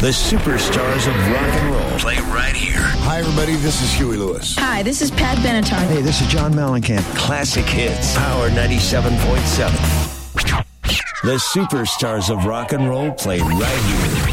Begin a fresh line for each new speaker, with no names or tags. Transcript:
The superstars of rock and roll play right here.
Hi, everybody. This is Huey Lewis.
Hi, this is Pat Benatar.
Hey, this is John Mellencamp.
Classic hits. Power 97.7. The superstars of rock and roll play right here.